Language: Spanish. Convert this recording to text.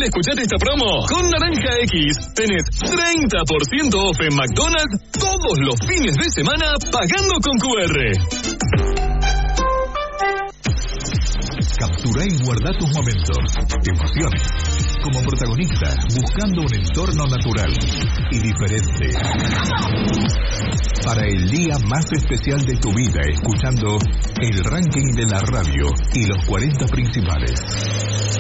al escuchar esta promo, con Naranja X tenés 30% off en McDonald's todos los fines de semana pagando con QR. Captura y guarda tus momentos, emociones, como protagonista, buscando un entorno natural y diferente. Para el día más especial de tu vida, escuchando el ranking de la radio y los 40 principales.